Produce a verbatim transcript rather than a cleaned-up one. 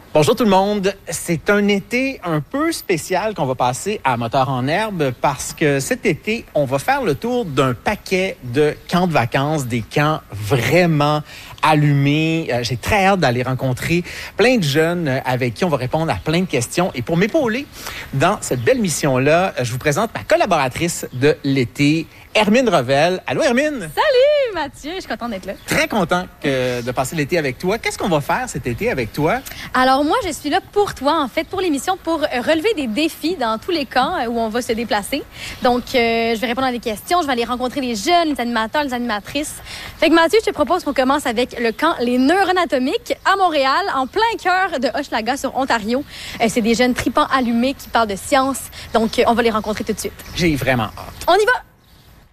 Bonjour tout le monde. C'est un été un peu spécial qu'on va passer à Moteur en Herbe parce que cet été, on va faire le tour d'un paquet de camps de vacances, des camps vraiment allumés. Euh, j'ai très hâte d'aller rencontrer plein de jeunes avec qui on va répondre à plein de questions. Et pour m'épauler dans cette belle mission-là, je vous présente ma collaboratrice de l'été, Hermine Revel. Allô, Hermine? Salut, Mathieu. Je suis contente d'être là. Très content que, de passer l'été avec toi. Qu'est-ce qu'on va faire cet été avec toi? Alors, moi, je suis là pour toi, en fait, pour l'émission, pour relever des défis dans tous les camps où on va se déplacer. Donc, euh, je vais répondre à des questions. Je vais aller rencontrer les jeunes, les animateurs, les animatrices. Fait que, Mathieu, je te propose qu'on commence avec le camp Les Neuronatomiques à Montréal, en plein cœur de Hochelaga, sur Ontario. Euh, c'est des jeunes tripants allumés qui parlent de science. Donc, euh, on va les rencontrer tout de suite. J'ai vraiment hâte. On y va!